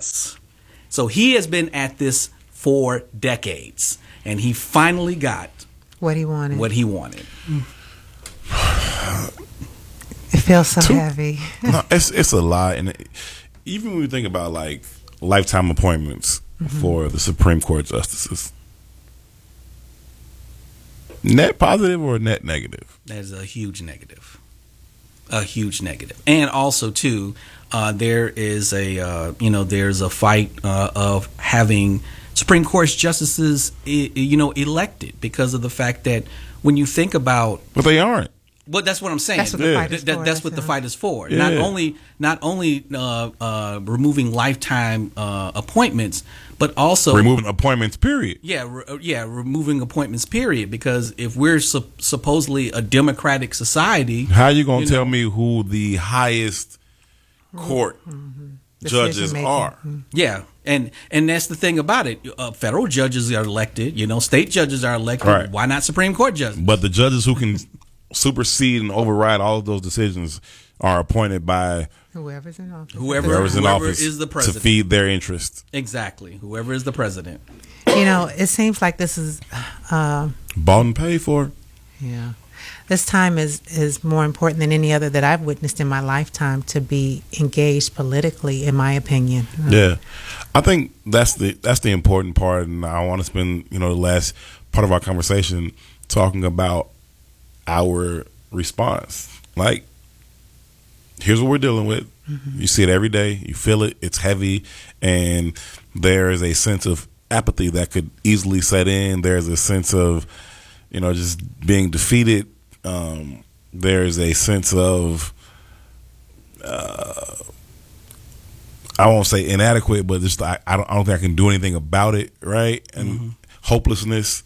Yes. So he has been at this for decades, and he finally got what he wanted. It feels so heavy. No, it's a lot, and even when we think about like lifetime appointments for the Supreme Court justices, net positive or net negative? That is a huge negative. And also too, there is there's a fight of having Supreme Court justices elected, because of the fact that when you think about, but they aren't. Well, that's what I'm saying. That's what the fight is for. That's what the fight is for. Yeah. Not only removing lifetime appointments, but also removing appointments. Period. Removing appointments. Period. Because if we're supposedly a democratic society, how are you gonna tell me who the highest court judges are? Yeah. And that's the thing about it. Federal judges are elected. State judges are elected. Right. Why not Supreme Court judges? But the judges who can supersede and override all of those decisions are appointed by whoever's in office. Whoever is the president to feed their interests. Exactly. Whoever is the president. It seems like this is bought and paid for. Yeah. This time is more important than any other that I've witnessed in my lifetime to be engaged politically, in my opinion. Yeah. I think that's the important part, and I want to spend, the last part of our conversation talking about our response. Like, here's what we're dealing with. You see it every day. You feel it. It's heavy, and there is a sense of apathy that could easily set in. There's a sense of, just being defeated. There's a sense of, I won't say inadequate, but just I don't think I can do anything about it, right? And hopelessness.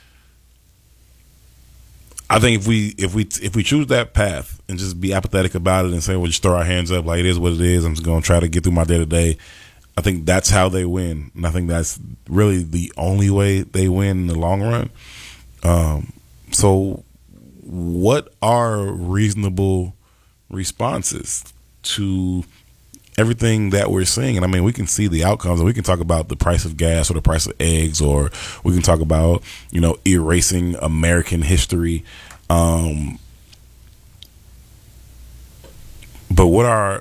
I think if we choose that path and just be apathetic about it and say, we'll just throw our hands up like it is what it is, I'm just going to try to get through my day to day, I think that's how they win. And I think that's really the only way they win in the long run. So what are reasonable responses to everything that we're seeing? And I mean, we can see the outcomes, and we can talk about the price of gas or the price of eggs, or we can talk about, erasing American history. But what are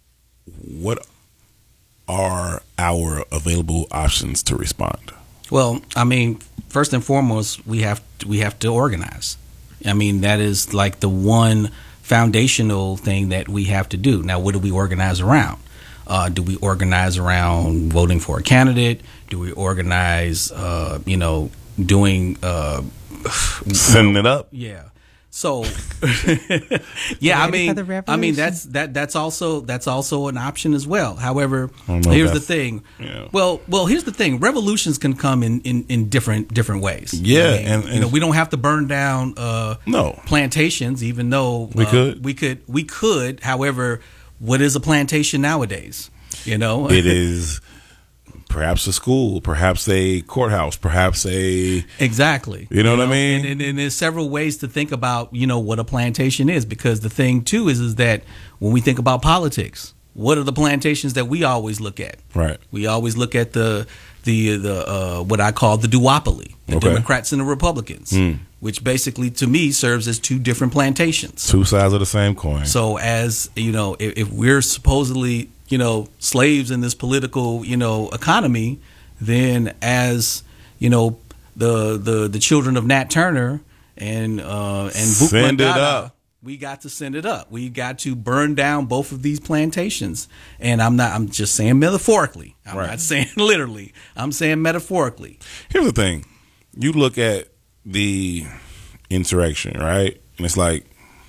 our available options to respond? Well, I mean, first and foremost, we have to organize. I mean, that is like the one foundational thing that we have to do. Now, what do we organize around? Do we organize around voting for a candidate? Do we organize, doing sending it up? Yeah. So, yeah, I mean that's also an option as well. However, here's the thing. Yeah. Well, here's the thing. Revolutions can come in different ways. Yeah, and we don't have to burn down plantations, even though we could. However, what is a plantation nowadays? It is perhaps a school, perhaps a courthouse, perhaps exactly. What I mean? And there's several ways to think about what a plantation is, because the thing too is that when we think about politics, what are the plantations that we always look at? Right. We always look at the what I call the duopoly, the Democrats and the Republicans, which basically to me serves as two different plantations, two sides of the same coin. So as if we're supposedly slaves in this political economy, then as the children of Nat Turner and send it up. We got to send it up. We got to burn down both of these plantations. And I'm just saying metaphorically. I'm not saying literally. I'm saying metaphorically. Here's the thing. You look at the insurrection, right? And it's like,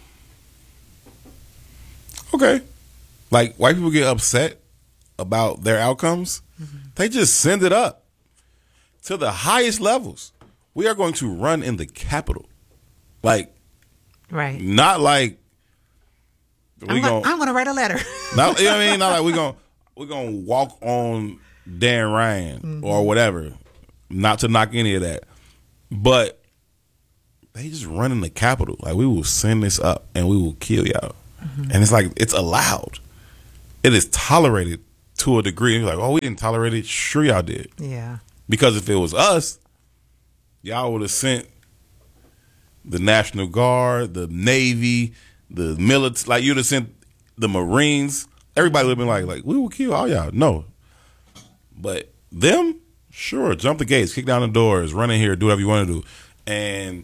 okay. Like, white people get upset about their outcomes. They just send it up to the highest levels. We are going to run in the Capitol. Like, right. Not like I'm going to write a letter. Not, you know what I mean? Not like we're gonna walk on Dan Ryan or whatever. Not to knock any of that, but they just run in the Capitol. Like, we will send this up and we will kill y'all. And it's like, it's allowed. It is tolerated to a degree. Like, oh, we didn't tolerate it. Sure, y'all did. Yeah. Because if it was us, y'all would have sent the National Guard, the Navy, the military. Like, you'd have sent the Marines. Everybody would have been like, we will kill all y'all. No. But them, sure, jump the gates, kick down the doors, run in here, do whatever you want to do. And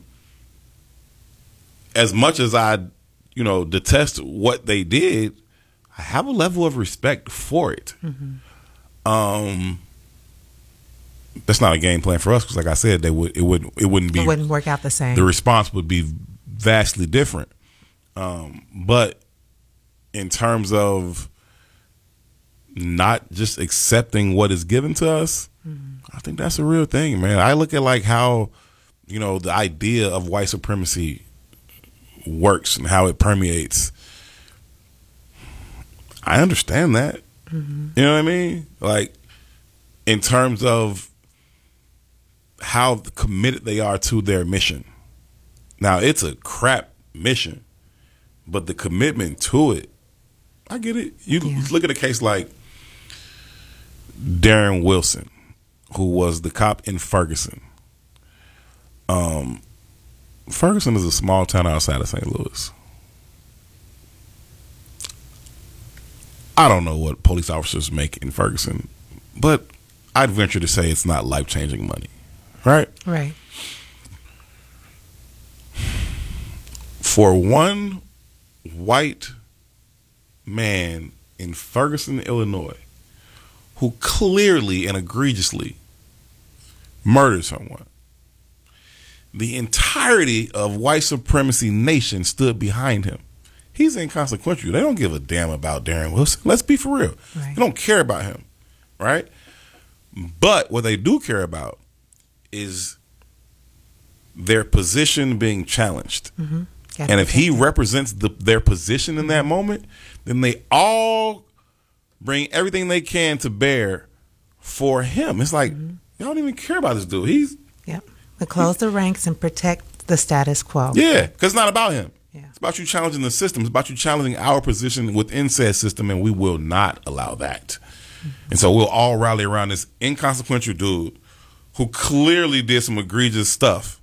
as much as I, detest what they did, I have a level of respect for it. Mm-hmm. That's not a game plan for us because, like I said, it wouldn't work out the same. The response would be vastly different. But in terms of not just accepting what is given to us, I think that's a real thing, man. I look at like how, the idea of white supremacy works and how it permeates. I understand that. Mm-hmm. You know what I mean? Like, in terms of how committed they are to their mission. Now, it's a crap mission, but the commitment to it, I get it. You look at a case like Darren Wilson, who was the cop in Ferguson. Ferguson is a small town outside of St. Louis. I don't know what police officers make in Ferguson, but I'd venture to say it's not life-changing money. Right? Right. For one white man in Ferguson, Illinois, who clearly and egregiously murdered someone, the entirety of white supremacy nation stood behind him. He's inconsequential. They don't give a damn about Darren Wilson. Let's be for real. Right. They don't care about him. Right? But what they do care about is their position being challenged. Mm-hmm. And if he represents their position in that moment, then they all bring everything they can to bear for him. It's like, y'all don't even care about this dude. They close the ranks and protect the status quo. Yeah, because it's not about him. Yeah. It's about you challenging the system. It's about you challenging our position within said system, and we will not allow that. Mm-hmm. And so we'll all rally around this inconsequential dude who clearly did some egregious stuff.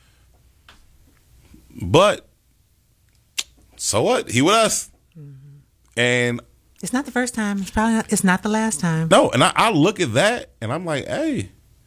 But so what? He with us. Mm-hmm. And it's not the first time. It's not the last time. No, and I look at that and I'm like, hey,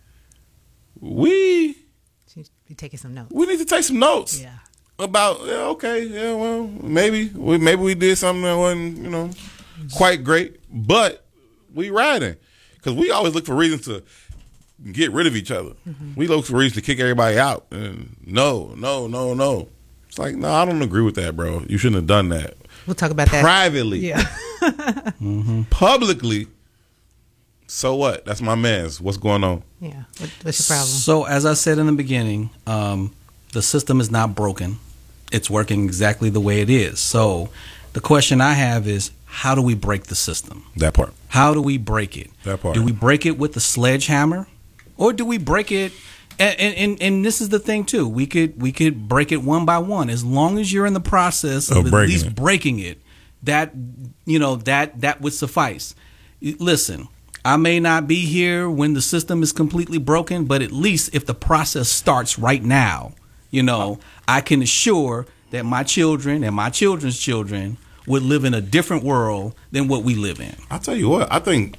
we taking some notes. We need to take some notes. Yeah. About well, maybe we did something that wasn't, quite great, but we riding because we always look for reasons to get rid of each other. Mm-hmm. We look for reasons to kick everybody out. And no. It's like, no, I don't agree with that, bro. You shouldn't have done that. We'll talk about that privately. Yeah. Mm-hmm. Publicly. So what? That's my man's. What's going on? Yeah. What's your problem? So as I said in the beginning, the system is not broken. It's working exactly the way it is. So the question I have is, how do we break the system? That part. How do we break it? That part. Do we break it with the sledgehammer? Or do we break it, and this is the thing too, we could break it one by one. As long as you're in the process of at least breaking it, that would suffice. Listen, I may not be here when the system is completely broken, but at least if the process starts right now, I can assure that my children and my children's children would live in a different world than what we live in. I'll tell you what, I think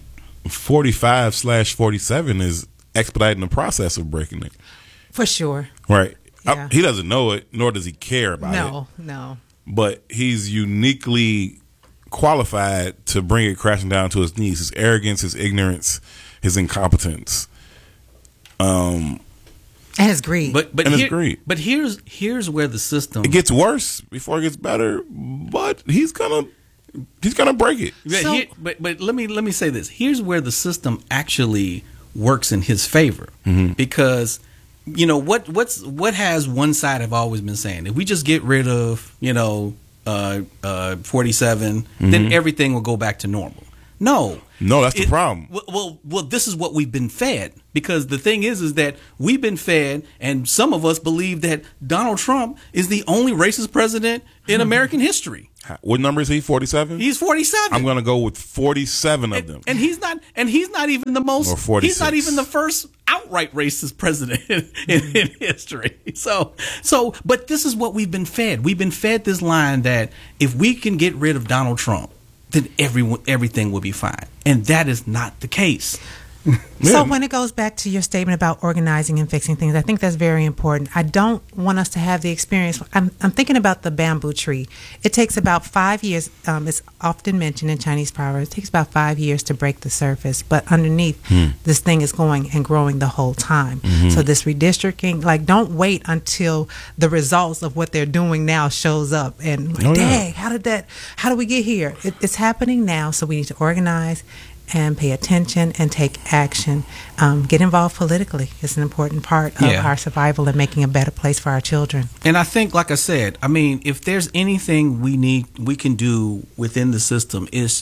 45/47 is expediting the process of breaking it. For sure. Right. Yeah. He doesn't know it, nor does he care about it. No. But he's uniquely qualified to bring it crashing down to his knees. His arrogance, his ignorance, his incompetence. And his greed. His greed. But here's where the system... It gets worse before it gets better, but he's gonna break it. But let me say this. Here's where the system actually works in his favor. Mm-hmm. Because what has one side have always been saying? If we just get rid of 47, mm-hmm. then everything will go back to normal. No, that's the problem. Well, this is what we've been fed. Because the thing is that we've been fed, and some of us believe that Donald Trump is the only racist president in American history. What number is he? 47? He's 47. I'm going to go with 47 of them. And he's not even the most. Or 46. He's not even the first outright racist president in history. So, but this is what we've been fed. We've been fed this line that if we can get rid of Donald Trump, then everything will be fine, and that is not the case. So when it goes back to your statement about organizing and fixing things, I think that's very important. I don't want us to have the experience. I'm thinking about the bamboo tree. It takes about 5 years. It's often mentioned in Chinese proverbs. It takes about 5 years to break the surface, but underneath, this thing is going and growing the whole time. So this redistricting, like, don't wait until the results of what they're doing now shows up. And dang, how do we get here? It's happening now, so we need to organize and pay attention and take action. Get involved politically. It's an important part of our survival and making a better place for our children. And I think, like I said, I mean, if there's anything we can do within the system is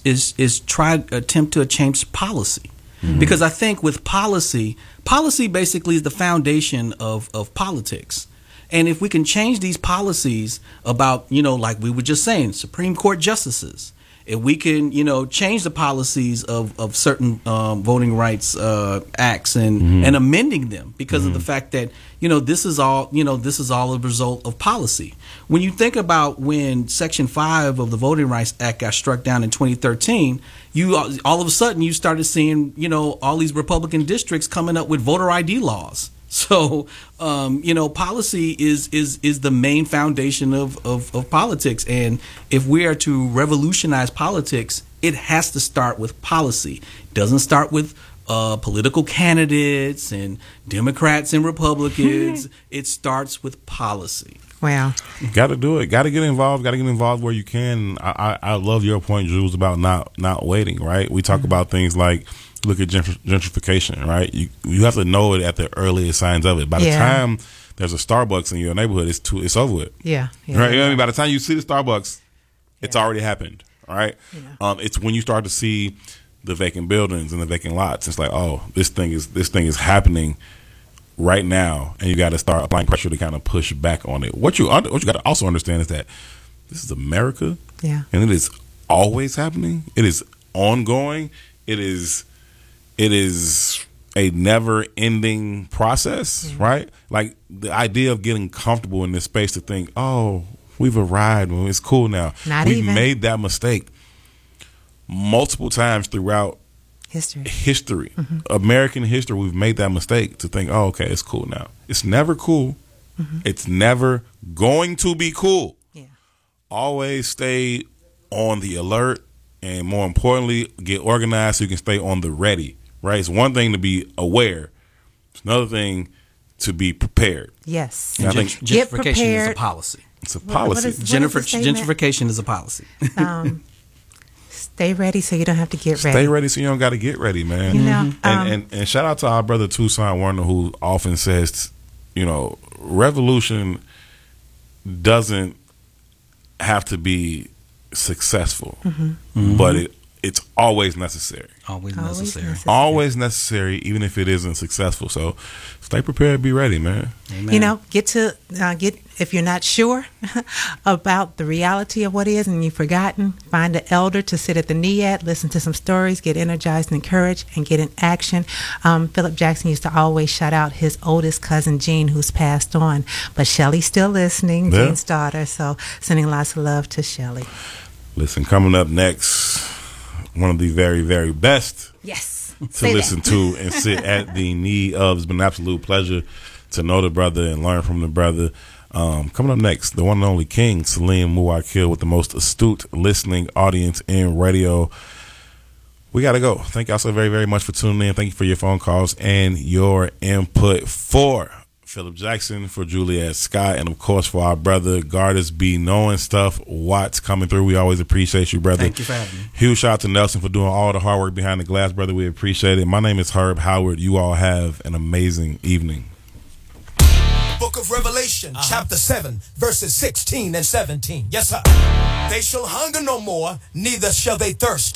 attempt to change policy. Because I think with policy basically is the foundation of politics. And if we can change these policies about, like we were just saying, Supreme Court justices, if we can, change the policies of certain voting rights acts and amending them because of the fact that this is all a result of policy. When you think about when Section 5 of the Voting Rights Act got struck down in 2013, you all of a sudden you started seeing all these Republican districts coming up with voter ID laws. So, policy is the main foundation of politics. And if we are to revolutionize politics, it has to start with policy. It doesn't start with political candidates and Democrats and Republicans. It starts with policy. Wow. Got to do it. Got to get involved. Got to get involved where you can. I love your point, Jules, about not waiting, right? We talk about things like, look at gentrification, right? You have to know it at the earliest signs of it. By the time there's a Starbucks in your neighborhood, it's over with. Yeah. Right? You know what I mean? By the time you see the Starbucks, it's already happened. All right. Yeah. It's when you start to see the vacant buildings and the vacant lots. It's like, oh, this thing is happening right now, and you got to start applying pressure to kind of push back on it. What you got to also understand is that this is America. Yeah. And it is always happening. It is ongoing. It is a never-ending process, right? Like the idea of getting comfortable in this space to think, oh, we've arrived, it's cool now. We've made that mistake multiple times throughout history. American history. We've made that mistake to think, oh, okay, it's cool now. It's never cool. It's never going to be cool. Yeah. Always stay on the alert, and more importantly, get organized so you can stay on the ready. Right, it's one thing to be aware. It's another thing to be prepared. Yes, and I think gentrification is a policy. It's a policy. Gentrification is a policy. Stay ready so you don't have to get ready. Stay ready so you don't got to get ready, man. And shout out to our brother Toussaint Warner, who often says, revolution doesn't have to be successful, but it's always necessary. Always necessary, even if it isn't successful. So stay prepared, be ready, man. Amen. Get if you're not sure about the reality of what is and you've forgotten, find an elder to sit at the knee at, listen to some stories, get energized and encouraged, and get in action. Philip Jackson used to always shout out his oldest cousin, Jean, who's passed on. But Shelly's still listening, Jean's daughter. So sending lots of love to Shelly. Listen, coming up next, one of the very, very best to listen to and sit at the knee of. It's been an absolute pleasure to know the brother and learn from the brother. Coming up next, the one and only King, Salim Muwakil, with the most astute listening audience in radio. We got to go. Thank y'all so very, very much for tuning in. Thank you for your phone calls and your input. For Philip Jackson, for Juliet Scott, and of course for our brother Gardis B. Knowing Stuff Watts coming through. We always appreciate you, brother. Thank you for having me. Huge shout out to Nelson for doing all the hard work behind the glass, brother. We appreciate it. My name is Herb Howard. You all have an amazing evening. Book of Revelation, chapter 7, verses 16 and 17. Yes, sir. They shall hunger no more, neither shall they thirst.